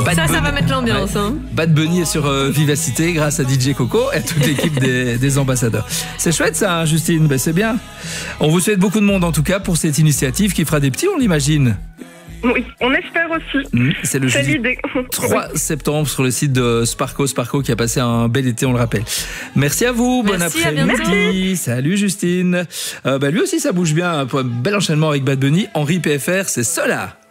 Ça va mettre l'ambiance. Ouais. Hein. Bad Bunny est sur Vivacité grâce à DJ Coco et à toute l'équipe des ambassadeurs. C'est chouette ça, hein, Justine, c'est bien. On vous souhaite beaucoup de monde en tout cas pour cette initiative qui fera des petits, on l'imagine. Oui, on espère aussi. C'est le jeudi l'idée. 3 septembre sur le site de Sparco qui a passé un bel été, on le rappelle. Merci à vous, bon après-midi. Salut Justine. Lui aussi ça bouge bien, un bel enchaînement avec Bad Bunny. Henri PFR, c'est Sola.